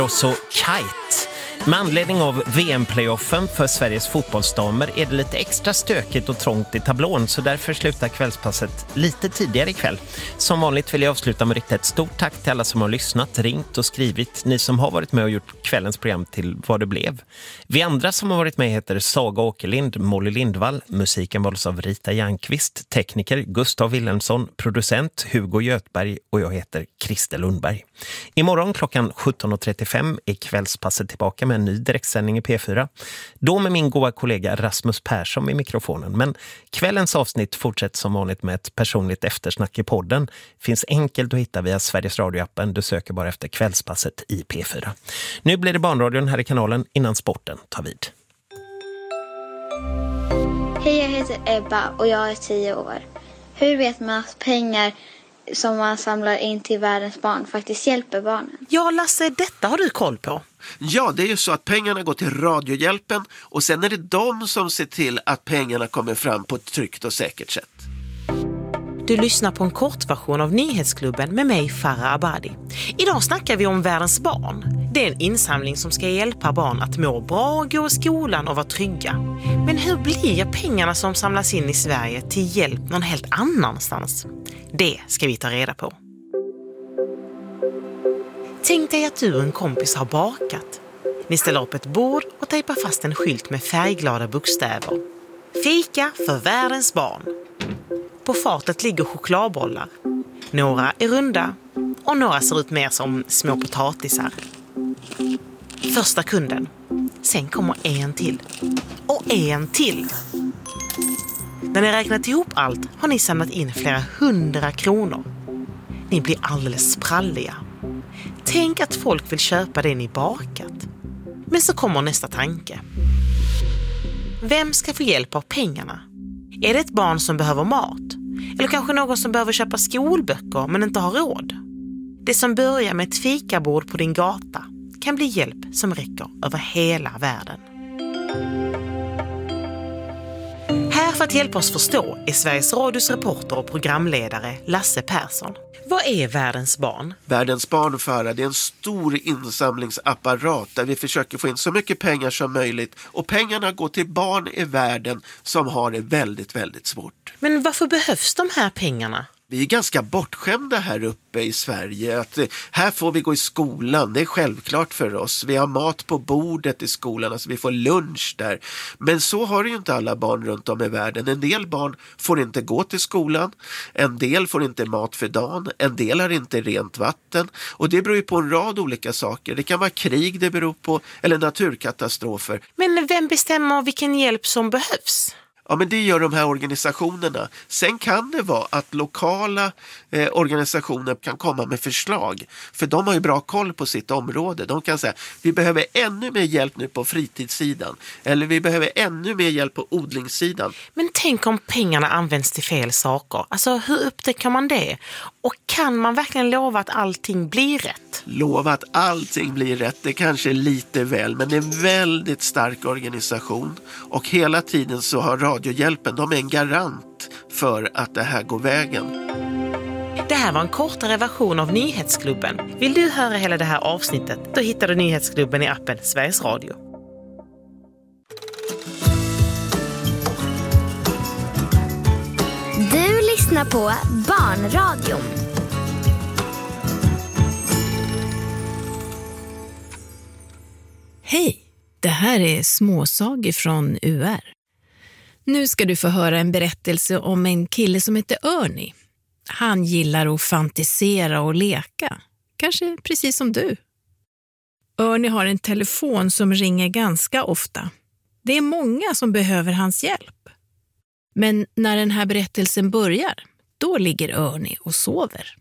Och så Kite. Med anledning av VM-playoffen för Sveriges fotbollsdamer är det lite extra stökigt och trångt i tablån, så därför slutar kvällspasset lite tidigare ikväll. Som vanligt vill jag avsluta med att rikta ett stort tack till alla som har lyssnat, ringt och skrivit. Ni som har varit med och gjort kvällens program till vad det blev. Vi andra som har varit med heter Saga Åkerlind, Molly Lindvall, musiken valdes av Rita Järnqvist, tekniker Gustav Wilhelmsson, producent Hugo Götberg och jag heter Christer Lundberg. Imorgon klockan 17.35 är kvällspasset tillbaka med en ny direktsändning i P4. Då med min goda kollega Rasmus Persson i mikrofonen. Men kvällens avsnitt fortsätter som vanligt med ett personligt eftersnack i podden. Finns enkelt att hitta via Sveriges Radio-appen. Du söker bara efter kvällspasset i P4. Nu blir det barnradion här i kanalen innan sporten tar vid. Hej, jag heter Ebba och jag är 10 år. Hur vet man att pengar som man samlar in till världens barn faktiskt hjälper barnen? Ja, Lasse, detta har du koll på. Ja, det är ju så att pengarna går till Radiohjälpen och sen är det de som ser till att pengarna kommer fram på ett tryggt och säkert sätt. Du lyssnar på en kortversion av Nyhetsklubben med mig, Farah Abadi. Idag snackar vi om världens barn. Det är en insamling som ska hjälpa barn att må bra, gå i skolan och vara trygga. Men hur blir pengarna som samlas in i Sverige till hjälp någon helt annanstans? Det ska vi ta reda på. Tänk dig att du och en kompis har bakat. Ni ställer upp ett bord och tejpar fast en skylt med färgglada bokstäver. Fika för världens barn. På fatet ligger chokladbollar. Några är runda och några ser ut mer som små potatisar. Första kunden. Sen kommer en till. Och en till. När ni räknat ihop allt har ni samlat in flera 100 kronor. Ni blir alldeles spralliga. Tänk att folk vill köpa det ni bakat. Men så kommer nästa tanke. Vem ska få hjälp av pengarna? Är det ett barn som behöver mat? Eller kanske någon som behöver köpa skolböcker men inte har råd? Det som börjar med ett fikabord på din gata kan bli hjälp som räcker över hela världen. Här för att hjälpa oss förstå är Sveriges Radios reporter och programledare Lasse Persson. Vad är världens barn? Världens barn, Farah, det är en stor insamlingsapparat där vi försöker få in så mycket pengar som möjligt. Och pengarna går till barn i världen som har det väldigt, väldigt svårt. Men varför behövs de här pengarna? Vi är ganska bortskämda här uppe i Sverige. Att här får vi gå i skolan, det är självklart för oss. Vi har mat på bordet i skolan, alltså vi får lunch där. Men så har ju inte alla barn runt om i världen. En del barn får inte gå till skolan, en del får inte mat för dagen, en del har inte rent vatten. Och det beror ju på en rad olika saker. Det kan vara krig det beror på, eller naturkatastrofer. Men vem bestämmer vilken hjälp som behövs? Ja, men det gör de här organisationerna. Sen kan det vara att lokala organisationer kan komma med förslag. För de har ju bra koll på sitt område. De kan säga, vi behöver ännu mer hjälp nu på fritidssidan. Eller vi behöver ännu mer hjälp på odlingssidan. Men tänk om pengarna används till fel saker. Alltså hur upptäcker man det? Och kan man verkligen lova att allting blir rätt? Lova att allting blir rätt, det kanske är lite väl. Men det är en väldigt stark organisation. Och hela tiden så har Radiohjälpen, de är en garant för att det här går vägen. Det här var en kortare version av Nyhetsklubben. Vill du höra hela det här avsnittet? Då hittar du Nyhetsklubben i appen Sveriges Radio. Du lyssnar på Barnradion. Hej, det här är småsagor från UR. Nu ska du få höra en berättelse om en kille som heter Ernie. Han gillar att fantisera och leka. Kanske precis som du. Ernie har en telefon som ringer ganska ofta. Det är många som behöver hans hjälp. Men när den här berättelsen börjar, då ligger Ernie och sover.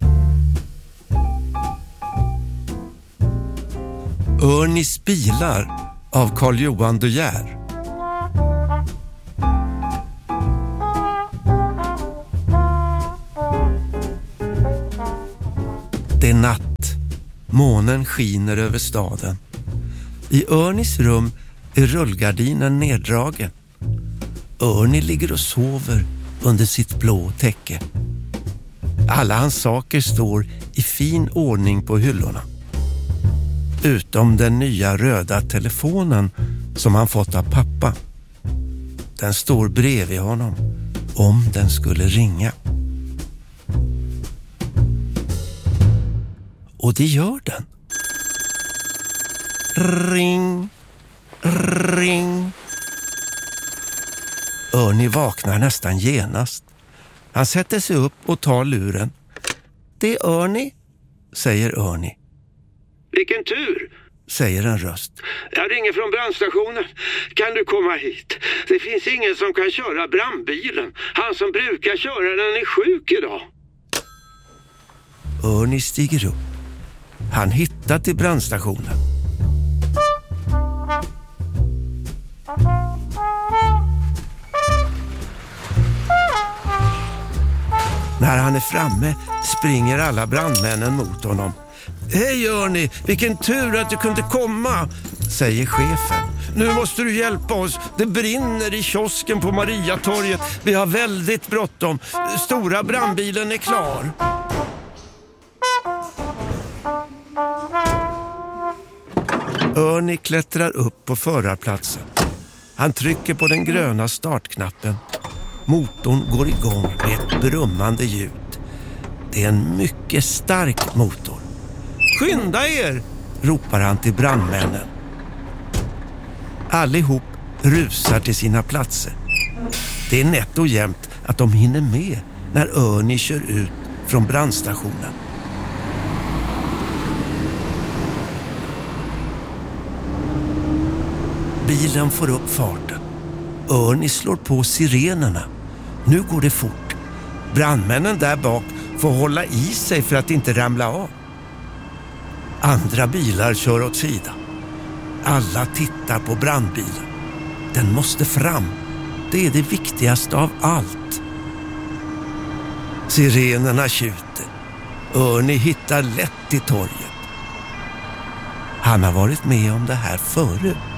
Ernies bilar av Carl-Johan De Geer. Det är natt. Månen skiner över staden. I Ernies rum är rullgardinen neddragen. Ernie ligger och sover under sitt blå täcke. Alla hans saker står i fin ordning på hyllorna. utom den nya röda telefonen som han fått av pappa. Den står bredvid honom om den skulle ringa. Och det gör den. Ring, ring. Ernie vaknar nästan genast. Han sätter sig upp och tar luren. Det är Ernie, säger Ernie. Vilken tur, säger en röst. Jag ringer från brandstationen. Kan du komma hit? Det finns ingen som kan köra brandbilen. Han som brukar köra den är sjuk idag. Ernie stiger upp. Han hittar till brandstationen. När han är framme springer alla brandmännen mot honom. Hej Ernie, vilken tur att du kunde komma, säger chefen. Nu måste du hjälpa oss. Det brinner i kiosken på Mariatorget. Vi har väldigt bråttom. Stora brandbilen är klar. Ernie klättrar upp på förarplatsen. Han trycker på den gröna startknappen. Motorn går igång med ett brummande ljud. Det är en mycket stark motor. Skynda er, ropar han till brandmännen. Allihop rusar till sina platser. Det är nätt och jämnt att de hinner med när Ernie kör ut från brandstationen. Bilen får upp farten. Ernie slår på sirenerna. Nu går det fort. Brandmännen där bak får hålla i sig för att inte ramla av. Andra bilar kör åt sidan. Alla tittar på brandbilen. Den måste fram. Det är det viktigaste av allt. Sirenerna tjuter. Ernie hittar lätt till torget. Han har varit med om det här förut.